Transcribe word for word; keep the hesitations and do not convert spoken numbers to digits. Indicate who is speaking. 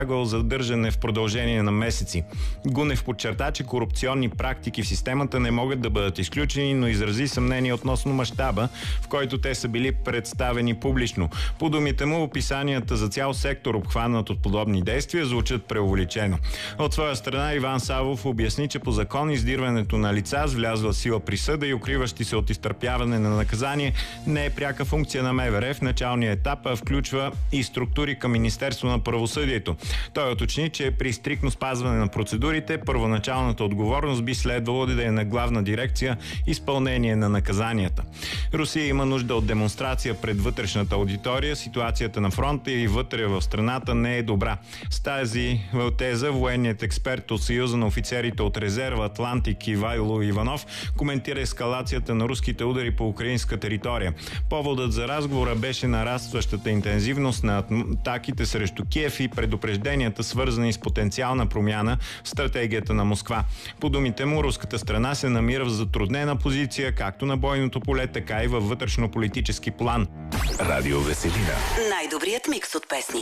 Speaker 1: задържане в продължение на месеци. Гунев подчерта, че корупционни практики в системата не могат да бъдат изключени, но изрази съмнение относно мащаба, в който те са били представени публично. По думите му, описанията за цял сектор, обхванат от подобни действия, звучат преувеличено. От своя страна Иван Савов обясни, че по закон издирването на лица с влязла сила присъда и укриващи се от изтърпяване на наказание не е пряка функция на МВР в началния етап, а включва и структури към Министерство на правосъдието. Той уточни, че при стриктно спазване на процедурите, първоначалната отговорност би следвало да е на Главна дирекция изпълнение на наказанията. Русия има нужда от демонстрация пред вътрешната аудитория. Ситуацията на фронта и вътре в страната не е добра. С тази теза военният експерт от Съюза на офицерите от резерва Атлантик Ивайло Иванов коментира ескалацията на руските удари по украинска територия. Поводът за разговора беше нарастващата интензивност на атаките срещу Киев и предупрежденията, свързани с потенциална промяна в стратегията на Москва. По думите му, руската страна се намира в затруднена позиция както на бойното поле, така и във вътрешно-политически план.
Speaker 2: Радио Веселина.
Speaker 3: Най-добрият микс от песни.